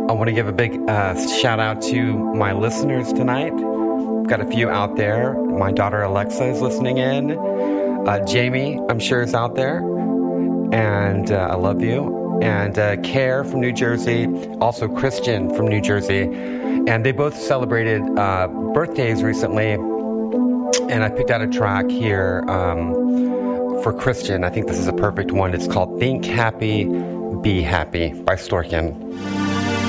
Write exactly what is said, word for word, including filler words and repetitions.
I want to give a big uh, shout out to my listeners tonight. Got a few out there. My daughter Alexa is listening in. Uh, Jamie, I'm sure, is out there. And uh, I love you. And uh, Care from New Jersey. Also Christian from New Jersey. And they both celebrated uh, birthdays recently. And I picked out a track here um, for Christian. I think this is a perfect one. It's called Think Happy, Be Happy by Storken.